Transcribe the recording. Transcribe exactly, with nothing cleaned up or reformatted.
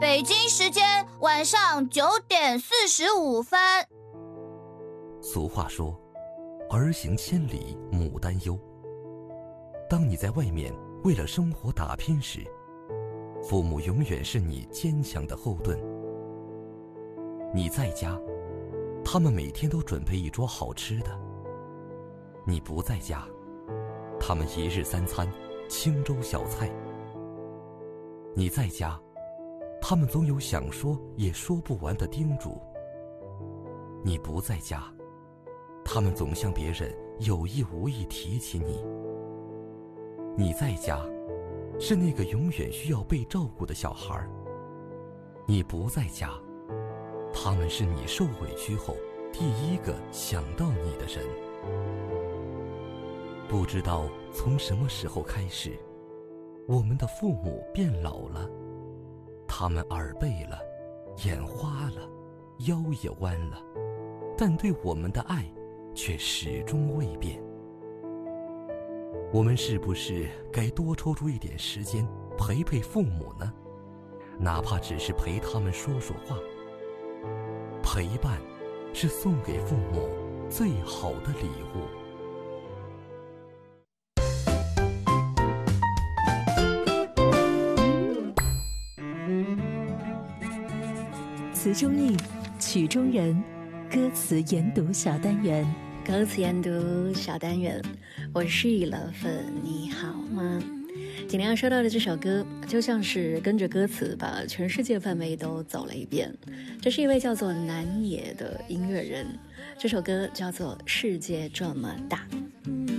北京时间晚上九点四十五分。 俗话说，儿行千里母担忧。当你在外面为了生活打拼时，父母永远是你坚强的后盾。你在家，他们每天都准备一桌好吃的；你不在家，他们一日三餐清粥小菜。你在家，他们总有想说也说不完的叮嘱；你不在家，他们总向别人有意无意提起你。你在家，是那个永远需要被照顾的小孩；你不在家，他们是你受委屈后第一个想到你的人。不知道从什么时候开始，我们的父母变老了，他们耳背了，眼花了，腰也弯了，但对我们的爱却始终未变。我们是不是该多抽出一点时间陪陪父母呢？哪怕只是陪他们说说话。陪伴是送给父母最好的礼物。 词中意，曲中人，歌词研读小单元。 歌词研读小单元，我是易乐粉，你好吗？今天要说到的这首歌，就像是跟着歌词把全世界范围都走了一遍。这是一位叫做南野的音乐人，这首歌叫做《世界这么大》。